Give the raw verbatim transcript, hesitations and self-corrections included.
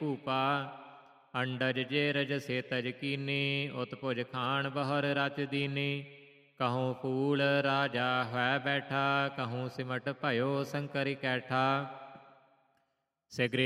ਭੂਪਾ। ਅੰਡਜ ਜੇ ਰਜ ਸੇ ਤਜ ਕੀਨੀ, ਉਤ ਭੁਜ ਖਾਣ ਬਹੁਰ ਰਚ ਦੀਨੀ। ਕਹੂੰ ਫੂਲ ਰਾਜਾ ਹੈ ਬੈਠਾ, ਕਹੂੰ ਸਿਮਟ ਭਇਓ ਸ਼ੰਕਰ ਕੈਠਾ। ਸਿਗਰੇ